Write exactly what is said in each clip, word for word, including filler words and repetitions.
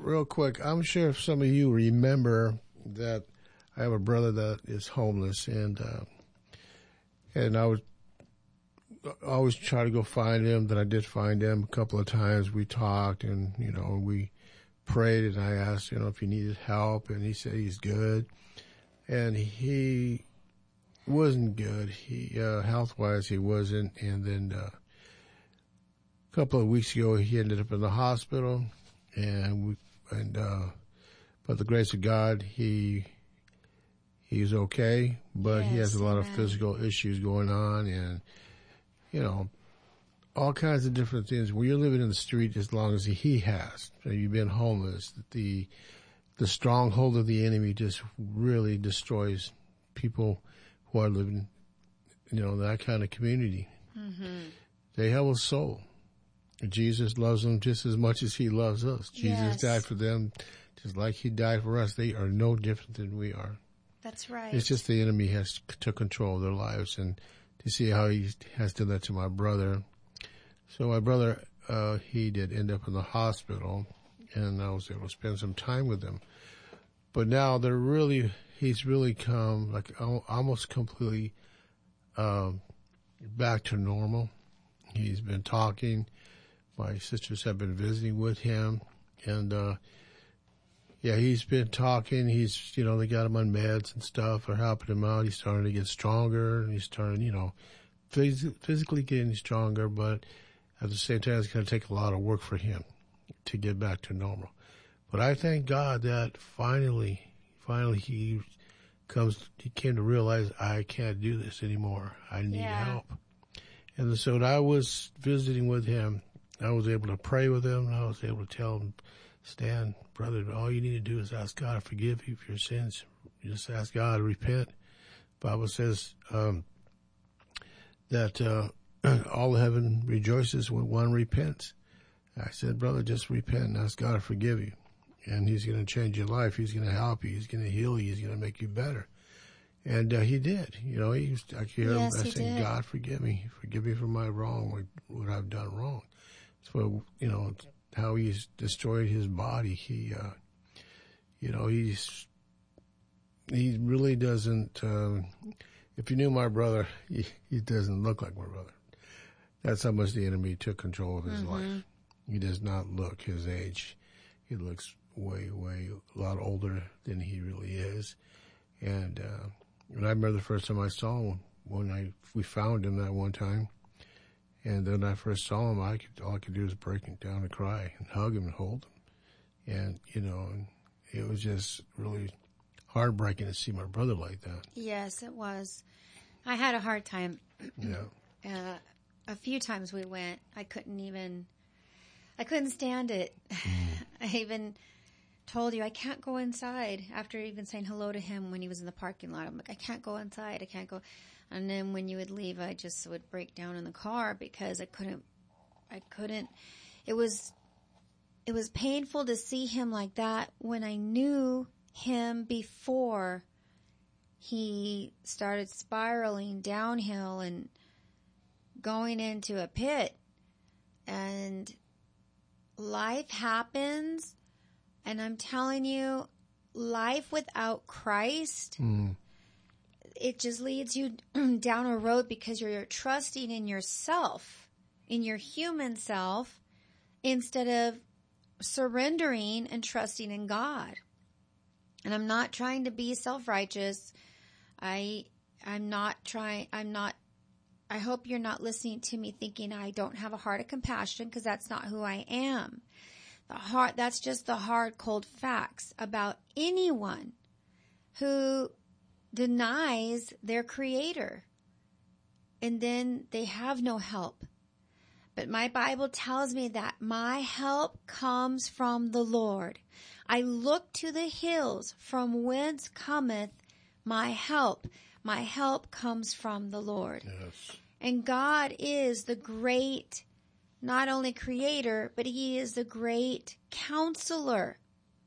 real quick, I'm sure if some of you remember that I have a brother that is homeless, and uh, and I was I always try to go find him. That I did find him a couple of times. We talked, and you know, we prayed, and I asked, you know, if he needed help, and he said he's good, and he wasn't good. He uh, health wise, he wasn't, and then uh, a couple of weeks ago, he ended up in the hospital, and we and uh, by the grace of God, he. He's okay, but yes, he has a lot amen. of physical issues going on, and, you know, all kinds of different things. When you're living in the street as long as he has, so you've been homeless, the the stronghold of the enemy just really destroys people who are living, you know, that kind of community. Mm-hmm. They have a soul. Jesus loves them just as much as he loves us. Jesus yes. died for them just like he died for us. They are no different than we are. That's right. It's just the enemy has took control of their lives, and to see how he has done that to my brother. So my brother, uh, he did end up in the hospital, and I was able to spend some time with him. But now they're really, he's really come like almost completely um, back to normal. He's been talking. My sisters have been visiting with him, and uh, yeah, he's been talking. He's, you know, they got him on meds and stuff. They're helping him out. He's starting to get stronger, and he's starting, you know, phys- physically getting stronger. But at the same time, it's going to take a lot of work for him to get back to normal. But I thank God that finally, finally he comes, he came to realize I can't do this anymore. I need yeah. help. And so when I was visiting with him, I was able to pray with him, and I was able to tell him, Stan, brother, all you need to do is ask God to forgive you for your sins. You just ask God to repent. The Bible says um, that uh, all heaven rejoices when one repents. I said, brother, just repent and ask God to forgive you. And he's going to change your life. He's going to help you. He's going to heal you. He's going to make you better. And uh, he did. You know, he used to, I hear yes, him saying, God, forgive me. Forgive me for my wrong, what, what I've done wrong. So, you know, how he's destroyed his body. He, uh, you know, he's, he really doesn't, um, if you knew my brother, he, he doesn't look like my brother. That's how much the enemy took control of his mm-hmm. life. He does not look his age. He looks way, way, a lot older than he really is. And, uh, and I remember the first time I saw him, when I, we found him that one time. And then I first saw him, I could, all I could do was break down and cry and hug him and hold him. And, you know, and it was just really heartbreaking to see my brother like that. Yes, it was. I had a hard time. Yeah. Uh, a few times we went, I couldn't even, I couldn't stand it. Mm. I even told you I can't go inside after even saying hello to him when he was in the parking lot. I'm like, I can't go inside. I can't go. And then when you would leave, I just would break down in the car because I couldn't, I couldn't, it was, it was painful to see him like that when I knew him before he started spiraling downhill and going into a pit. And life happens. And I'm telling you, life without Christ, mm. it just leads you down a road because you're trusting in yourself, in your human self, instead of surrendering and trusting in God. And I'm not trying to be self-righteous. I, I'm not trying, I'm not, I hope you're not listening to me thinking I don't have a heart of compassion, because that's not who I am. The heart, that's just the hard, cold facts about anyone who denies their creator. And then they have no help. But my Bible tells me that my help comes from the Lord. I look to the hills from whence cometh my help. My help comes from the Lord. Yes. And God is the great, not only creator, but he is the great counselor.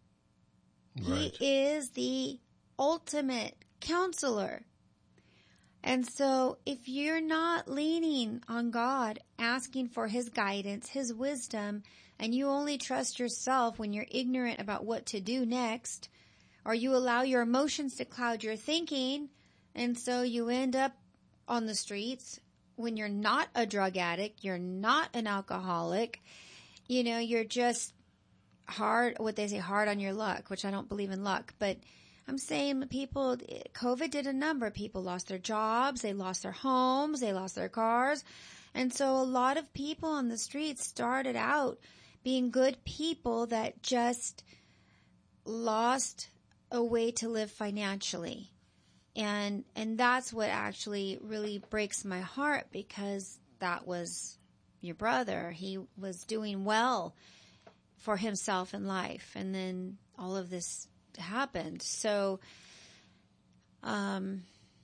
Right. He is the ultimate counselor. And so if you're not leaning on God, asking for his guidance, his wisdom, and you only trust yourself when you're ignorant about what to do next, or you allow your emotions to cloud your thinking, and so you end up on the streets when you're not a drug addict, you're not an alcoholic, you know, you're just hard, what they say, hard on your luck, which I don't believe in luck, but I'm saying people, COVID did a number. People lost their jobs, they lost their homes, they lost their cars. And so a lot of people on the streets started out being good people that just lost a way to live financially. And, and that's what actually really breaks my heart, because that was your brother. He was doing well for himself in life. And then all of this happened. So, um,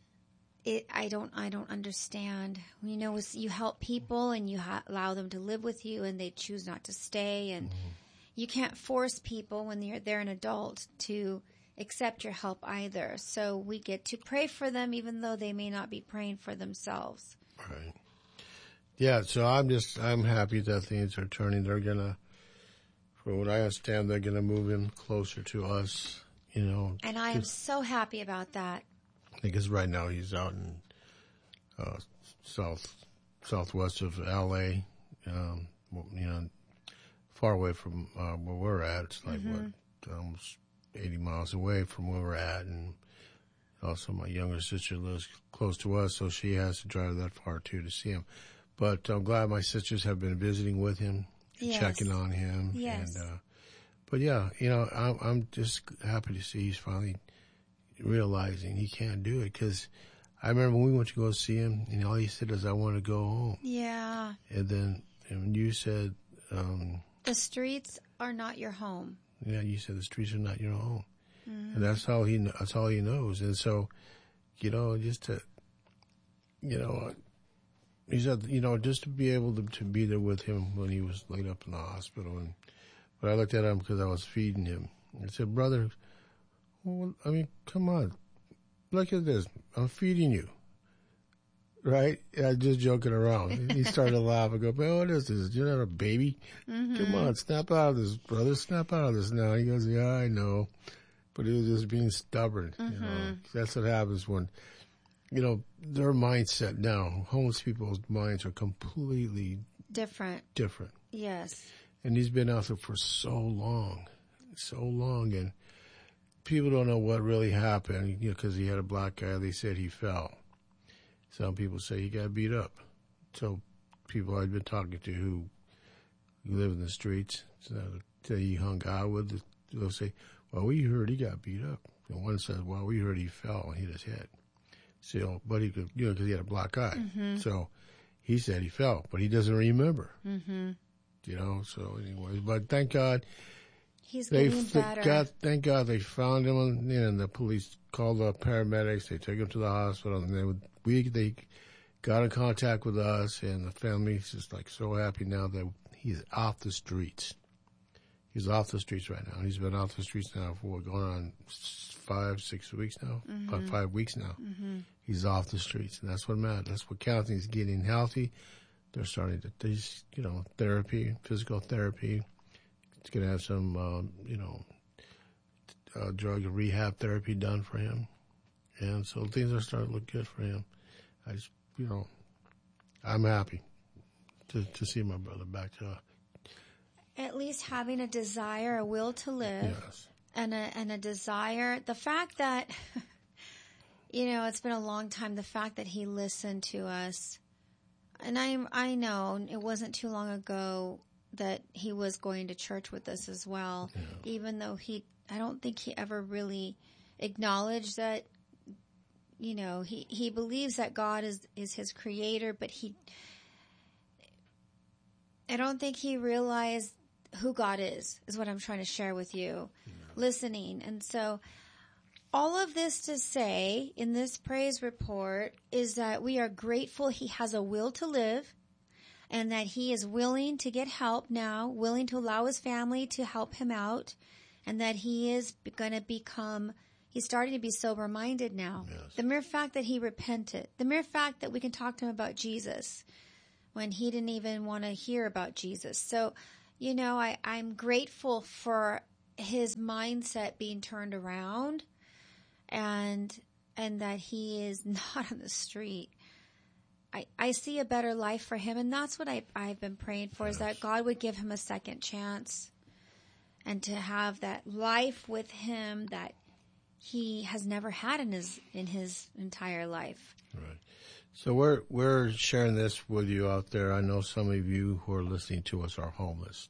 it, I don't, I don't understand. You know, you help people and you ha- allow them to live with you, and they choose not to stay. And mm-hmm. you can't force people when they're, they're an adult to accept your help either. So we get to pray for them, even though they may not be praying for themselves. Right. Yeah. So I'm just, I'm happy that things are turning. They're gonna, from what I understand, they're gonna move him closer to us. You know, and I am so happy about that. Because right now he's out in uh, south southwest of L A, um, you know, far away from uh, where we're at. It's like mm-hmm. what, almost eighty miles away from where we're at, and also my younger sister lives close to us, so she has to drive that far too to see him. But I'm glad my sisters have been visiting with him, yes. checking on him, yes. and. Uh, But yeah, you know, I'm, I'm just happy to see he's finally realizing he can't do it. Because I remember when we went to go see him, and all he said is, "I want to go home." Yeah. And then, and you said, um, "The streets are not your home." Yeah, you said the streets are not your home, mm-hmm. and that's all he that's all he knows. And so, you know, just to, you know, he said, you know, just to be able to, to be there with him when he was laid up in the hospital. And but I looked at him because I was feeding him. I said, "Brother, well, I mean, come on. Look at this. I'm feeding you." Right? And I was just joking around. He started to laugh. I go, "Man, what is this? You're not a baby. Mm-hmm. Come on, snap out of this, brother. Snap out of this now." He goes, "Yeah, I know." But he was just being stubborn. Mm-hmm. You know, that's what happens when, you know, their mindset now, homeless people's minds are completely different. Different. Yes. And he's been out there for so long, so long, and people don't know what really happened, you know, because he had a black guy. They said he fell. Some people say he got beat up. So people I've been talking to who live in the streets, so that he hung out with, they'll say, "Well, we heard he got beat up." And one says, "Well, we heard he fell and hit his head." So, but he could, you know, because he had a black eye. Mm-hmm. So he said he fell, but he doesn't remember. Mm-hmm. You know, so anyways, but thank God. He's they, getting better. God, thank God they found him, and, and the police called the paramedics. They took him to the hospital, and they would, we they got in contact with us, and the family's just like so happy now that he's off the streets. He's off the streets right now. He's been off the streets now for what, going on five, six weeks now, mm-hmm. about five weeks now. Mm-hmm. He's off the streets, and that's what matters. That's what counts. He's getting healthy. They're starting to, these, you know, therapy, physical therapy. It's going to have some, um, you know, uh, drug rehab therapy done for him. And so things are starting to look good for him. I just, you know, I'm happy to, to see my brother back to. Uh, At least having a desire, a will to live. Yes. And a, and a desire. The fact that, you know, it's been a long time, the fact that he listened to us. And I I know it wasn't too long ago that he was going to church with us as well, yeah. Even though he, I don't think he ever really acknowledged that, you know, he, he believes that God is, is his creator, but he, I don't think he realized who God is, is what I'm trying to share with you, yeah. Listening. And so all of this to say in this praise report is that we are grateful he has a will to live and that he is willing to get help now, willing to allow his family to help him out, and that he is going to become, he's starting to be sober-minded now. Yes. The mere fact that he repented, the mere fact that we can talk to him about Jesus when he didn't even want to hear about Jesus. So, you know, I, I'm grateful for his mindset being turned around and and that he is not on the street. I, I see a better life for him, and that's what I, I've been praying for, yes. is that God would give him a second chance and to have that life with him that he has never had in his in his entire life. Right. So we're we're sharing this with you out there. I know some of you who are listening to us are homeless,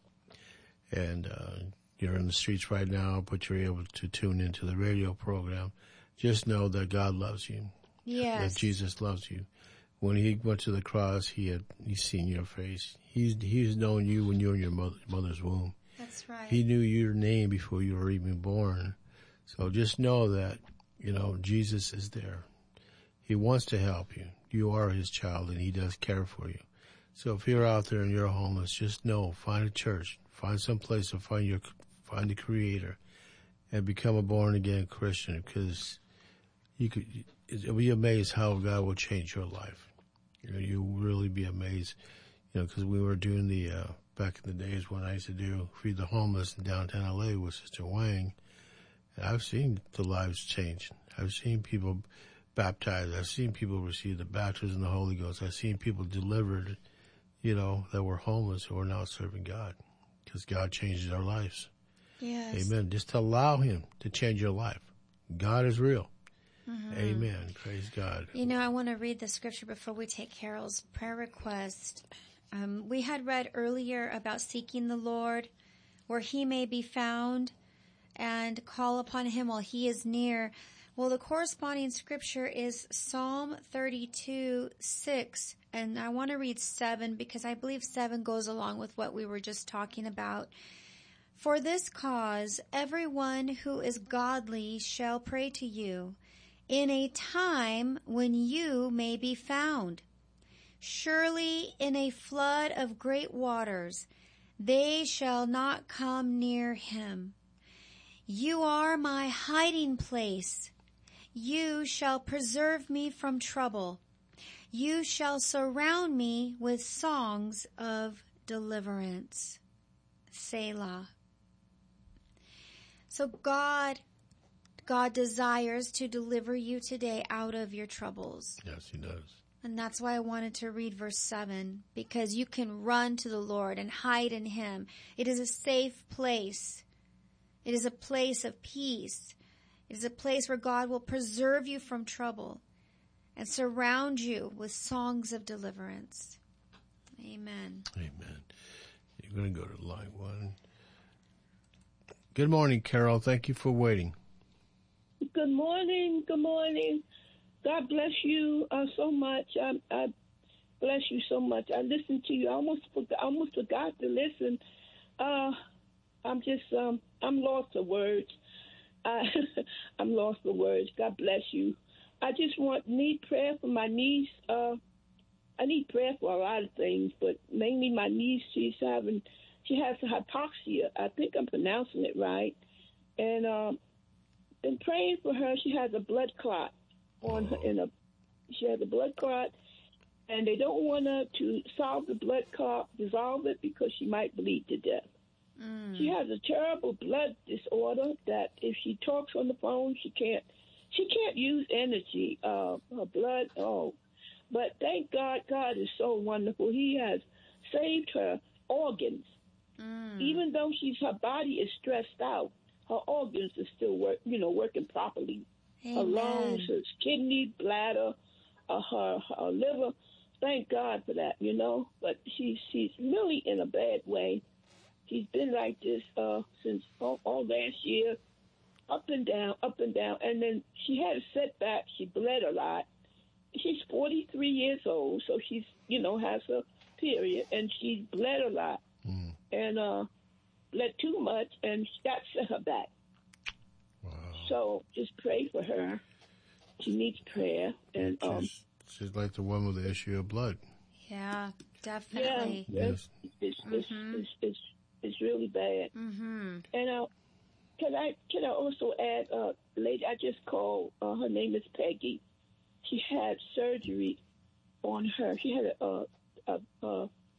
and uh, you're in the streets right now, but you're able to tune into the radio program. Just know that God loves you. Yes. That Jesus loves you. When he went to the cross, he had he's seen your face. He's he's known you when you were in your mother, mother's womb. That's right. He knew your name before you were even born. So just know that, you know, Jesus is there. He wants to help you. You are his child, and he does care for you. So if you're out there and you're homeless, just know, find a church, find some place to find your find the Creator, and become a born again Christian. Because you could, you'll be amazed how God will change your life. You know, you'll really be amazed. You know, because we were doing the uh, back in the days when I used to do Feed the Homeless in downtown L A with Sister Wang. And I've seen the lives change. I've seen people baptized. I've seen people receive the baptism of the Holy Ghost. I've seen people delivered, you know, that were homeless who are now serving God because God changes their lives. Yes. Amen. Just allow him to change your life. God is real. Mm-hmm. Amen. Praise God. You know, I want to read the scripture before we take Carol's prayer request. Um, we had read earlier about seeking the Lord where he may be found and call upon him while he is near. Well, the corresponding scripture is Psalm thirty-two, six, and I want to read seven because I believe seven goes along with what we were just talking about. For this cause, everyone who is godly shall pray to you in a time when you may be found. Surely in a flood of great waters, they shall not come near him. You are my hiding place. You shall preserve me from trouble. You shall surround me with songs of deliverance. Selah. So God, God desires to deliver you today out of your troubles. Yes, he does. And that's why I wanted to read verse seven, because you can run to the Lord and hide in him. It is a safe place. It is a place of peace. It is a place where God will preserve you from trouble and surround you with songs of deliverance. Amen. Amen. You're going to go to line one. Good morning, Carol. Thank you for waiting. Good morning. Good morning. God bless you uh, so much. I, I bless you so much. I listened to you. I almost forgot, I almost forgot to listen. Uh, I'm just, um, I'm lost for words. I, I'm lost for words. God bless you. I just want need prayer for my niece. Uh, I need prayer for a lot of things, but mainly my niece. She's having, she has hypoxia. I think I'm pronouncing it right. And um, been praying for her. She has a blood clot on her. In a, she has a blood clot, and they don't want her to solve the blood clot, dissolve it, because she might bleed to death. Mm. She has a terrible blood disorder that if she talks on the phone, she can't she can't use energy. Uh, her blood, oh. But thank God, God is so wonderful. He has saved her organs. Mm. Even though she's her body is stressed out, her organs are still work, you know, working properly. Amen. Her lungs, her kidney, bladder, uh, her, her liver. Thank God for that, you know. But she's she's really in a bad way. She's been like this uh, since all, all last year, up and down, up and down. And then she had a setback. She bled a lot. She's forty-three years old, so she's, you know, has a period, and she's bled a lot. Mm. And uh, bled too much, and that set her back. Wow. So just pray for her. She needs prayer. And she's, um, she's like the one with the issue of blood. Yeah, definitely. Yeah, yes. it's, it's, mm-hmm. it's, it's, it's It's really bad. Mm-hmm. And uh, can I can I also add, uh, lady I just called, uh, her name is Peggy. She had surgery on her. She had a a, a, a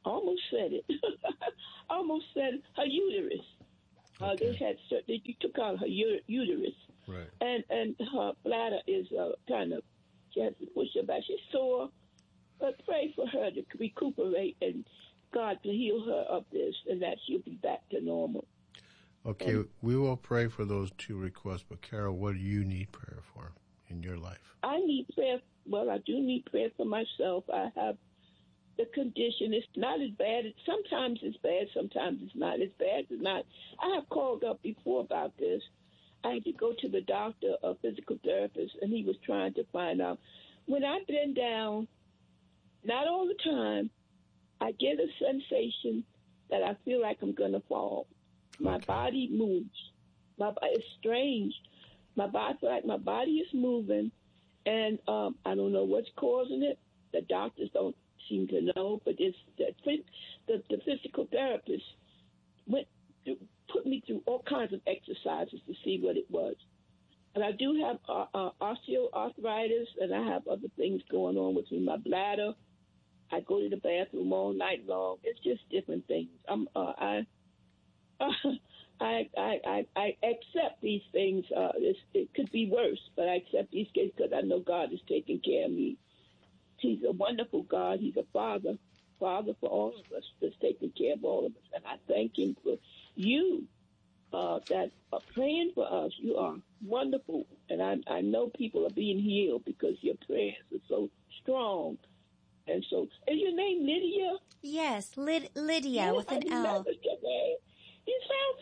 almost said it. almost said her uterus. Uh, Okay. they had they you took out her u- uterus, Right. and and her bladder is uh, kind of she has to push her back. She's sore, but pray for her to recuperate and God to heal her of this, and that she'll be back to normal. Okay, And we will pray for those two requests, but Carol, what do you need prayer for in your life? I need prayer. Well, I do need prayer for myself. I have the condition. It's not as bad. It, sometimes it's bad. Sometimes it's not as bad. It's not. I have called up before about this. I had to go to the doctor, a physical therapist, and he was trying to find out. When I bend down, not all the time, I get a sensation that I feel like I'm going to fall. My Okay. body moves. My It's strange. My body, I feel like my body is moving, and um, I don't know what's causing it. The doctors don't seem to know, but it's the, the, the physical therapist went through, put me through all kinds of exercises to see what it was. And I do have uh, uh, osteoarthritis, and I have other things going on with me. My bladder. I go to the bathroom all night long. It's just different things. I'm. Uh, I. Uh, I, I, I, I accept these things. Uh, it's, it could be worse, but I accept these things because I know God is taking care of me. He's a wonderful God. He's a father, father for all of us that's taking care of all of us. And I thank him for you uh, that are praying for us. You are wonderful. And I, I know people are being healed because your prayers are so strong. And so, is your name Lydia? Yes, Lyd- Lydia Yes, with I an L. remember your name. You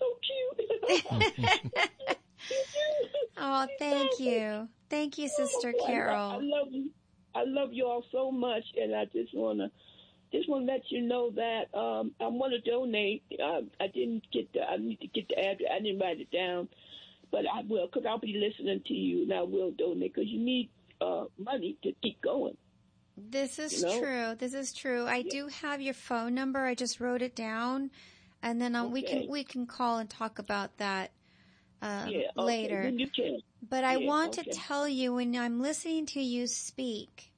sound so cute. You do. Oh, You thank sound so you. Thank you, Sister Oh, I, love, I Carol. love you. I love you all so much, and I just wanna just want to let you know that um, I want to donate. Uh, I didn't get the. I need to get the address. I didn't write it down, but I will because I'll be listening to you, and I will donate because you need uh, money to keep going. This is You know? true. This is true. I do have your phone number. I just wrote it down, and then um, we can Okay. we can call and talk about that um, Yeah. Okay. later. When you can. But I Yeah, want okay. to tell you, when I'm listening to you speak,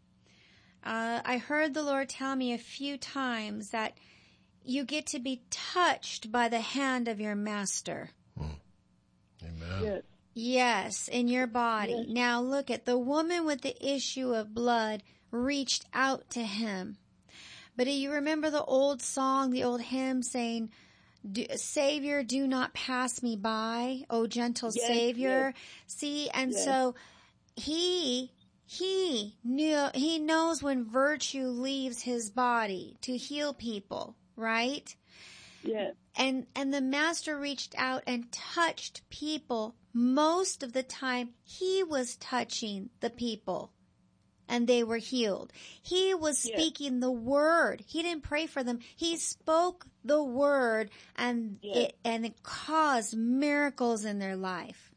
uh, I heard the Lord tell me a few times that you get to be touched by the hand of your master. Amen. Yes. Yes, in your body. Yes. Now look at the woman with the issue of blood reached out to him. But do you remember the old song, the old hymn saying, do, Savior, do not pass me by, O gentle Yes, Savior. See, and Yes. so he, he knew, he knows when virtue leaves his body to heal people, right? Yes. And, and the master reached out and touched people. Most of the time, he was touching the people and they were healed. He was Yes. speaking the word. He didn't pray for them. He spoke the word and Yes. it, and it caused miracles in their life.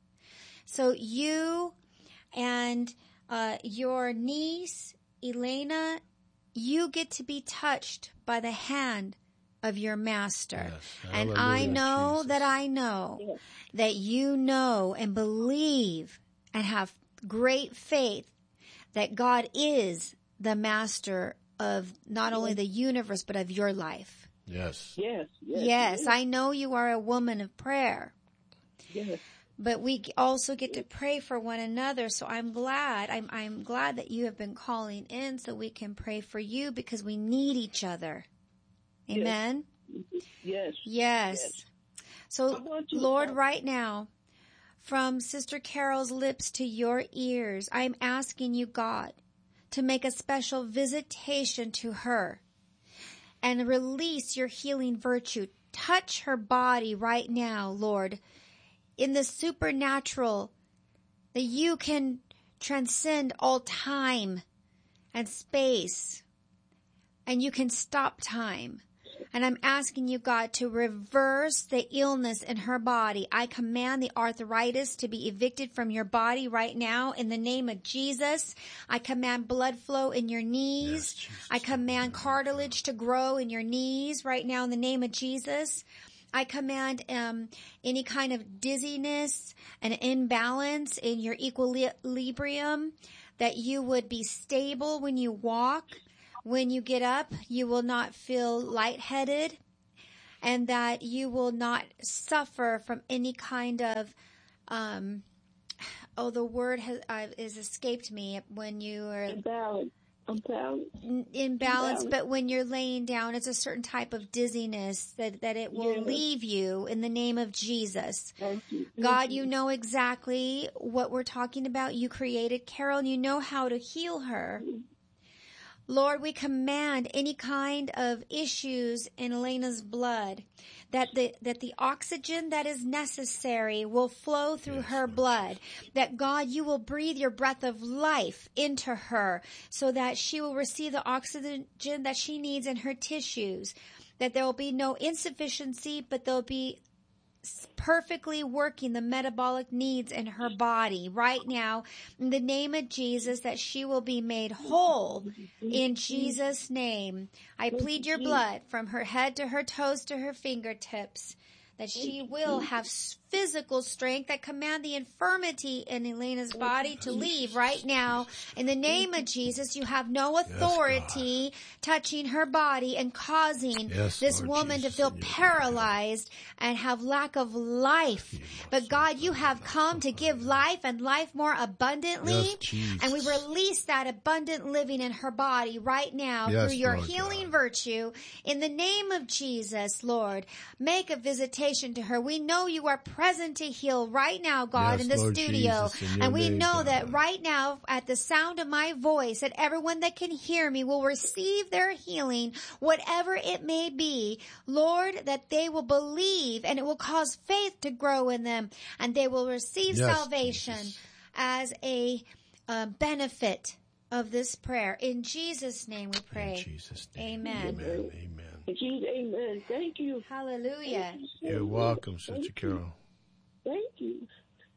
So you and, uh, your niece, Elena, you get to be touched by the hand of your master. Yes. And I Hallelujah, know Jesus. that I know Yes. that you know and believe and have great faith that God is the master of not only the universe, but of your life. Yes. Yes. Yes. Yes, Yes. I know you are a woman of prayer, Yes. but we also get to pray for one another. So I'm glad, I'm, I'm glad that you have been calling in so we can pray for you because we need each other. Amen. Yes. Yes. Yes. So I want to, Lord, uh, right now, from Sister Carol's lips to your ears, I'm asking you, God, to make a special visitation to her and release your healing virtue. Touch her body right now, Lord, in the supernatural, that you can transcend all time and space, and you can stop time. And I'm asking you, God, to reverse the illness in her body. I command the arthritis to be evicted from your body right now in the name of Jesus. I command blood flow in your knees. Yes, Jesus. I command cartilage to grow in your knees right now in the name of Jesus. I command um, any kind of dizziness and imbalance in your equilibrium, that you would be stable when you walk. when you get up, you will not feel lightheaded, and that you will not suffer from any kind of, um, oh, the word has, uh, has escaped me when you are Imbalance. Imbalance. imbalance, Imbalance. but when you're laying down, it's a certain type of dizziness that, that it will Yes. leave you in the name of Jesus. Thank you. Thank God, you know exactly what we're talking about. You created Carol, and you know how to heal her. Lord, we command any kind of issues in Elena's blood, that the, that the oxygen that is necessary will flow through her blood, that God, you will breathe your breath of life into her so that she will receive the oxygen that she needs in her tissues, that there will be no insufficiency, but there'll be perfectly working the metabolic needs in her body right now in the name of Jesus, that she will be made whole in Jesus' name. I plead your blood from her head to her toes to her fingertips, that she will have physical strength. that command the infirmity in Elena's body to leave right now. In the name of Jesus, you have no authority touching her body and causing Yes, this Lord woman Jesus, to feel in your name. paralyzed and have lack of life. But God, you have come to give life and life more abundantly. Yes, Jesus. And we release that abundant living in her body right now Yes, through your Lord healing God. virtue. In the name of Jesus, Lord, make a visitation to her. We know you are present to heal right now, God, Yes, in the Lord studio. Jesus, in your And we name, know God. that right now, at the sound of my voice, that everyone that can hear me will receive their healing, whatever it may be. Lord, that they will believe, and it will cause faith to grow in them, and they will receive Yes, salvation Jesus. as a uh, benefit of this prayer. In Jesus' name we pray. In Jesus' name. Amen. Amen. Amen. Jesus, amen. Thank you. Hallelujah. Thank you so You're much. welcome, Thank Sister you. Carol. Thank you.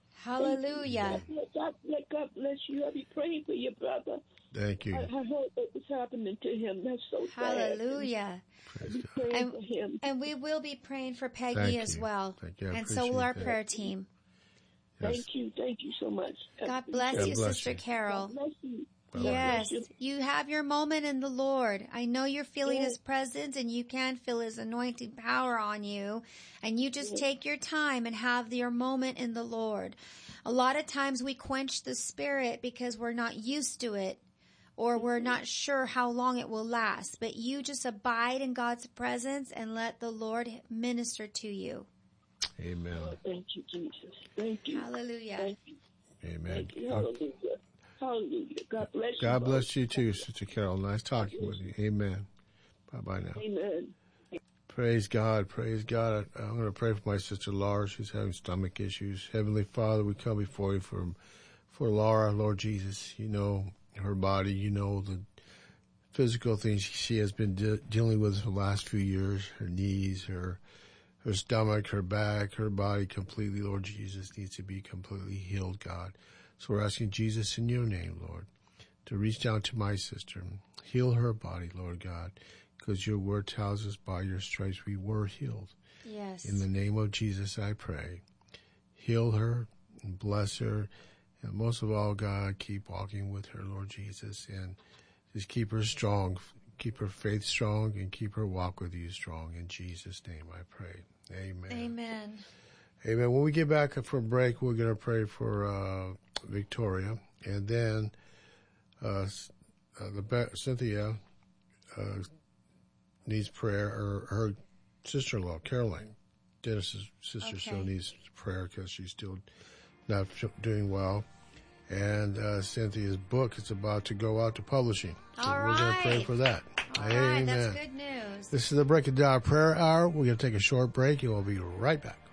Hallelujah. God, God, God bless you. I'll be praying for your brother. Thank you. I, I heard what was happening to him. That's so sad. Hallelujah. Praise Be God. praying And- for him. And we will be praying for Peggy Thank as you. well. Thank you. I And so will appreciate our that. prayer team. Yes. Thank you. Thank you so much. God bless God you, bless Sister you. Carol. God bless you. Bye-bye. Yes, bless you have your moment in the Lord. I know you're feeling Yes. His presence, and you can feel His anointing power on you. And you just Yes. take your time and have your moment in the Lord. A lot of times we quench the Spirit because we're not used to it, or we're not sure how long it will last. But you just abide in God's presence and let the Lord minister to you. Amen. Thank you, Jesus. Thank you. Hallelujah. Thank you. Amen. Thank you. Hallelujah. Hallelujah. God bless you. God brother. bless you too, Sister Carol. Nice talking with you. Amen. Bye-bye now. Amen. Praise God. Praise God. I- I'm going to pray for my sister Laura. She's having stomach issues. Heavenly Father, we come before you for, for Laura, Lord Jesus. You know her body. You know the physical things she has been de- dealing with for the last few years. Her knees, her her stomach, her back, her body completely, Lord Jesus, needs to be completely healed, God. So we're asking Jesus in your name, Lord, to reach down to my sister, heal her body, Lord God, because your word tells us by your stripes we were healed. Yes. In the name of Jesus, I pray. Heal her and bless her. And most of all, God, keep walking with her, Lord Jesus, and just keep her strong. Keep her faith strong and keep her walk with you strong. In Jesus' name, I pray. Amen. Amen. Amen. When we get back from break, we're going to pray for uh, Victoria. And then uh, uh, the Cynthia uh, needs prayer, or her sister-in-law, Caroline, Dennis's sister, Okay. still needs prayer because she's still not doing well. And uh, Cynthia's book is about to go out to publishing. So All we're going to pray right. for that. All Amen. right, that's good news. This is the Break It Down Prayer Hour. We're going to take a short break and we'll be right back.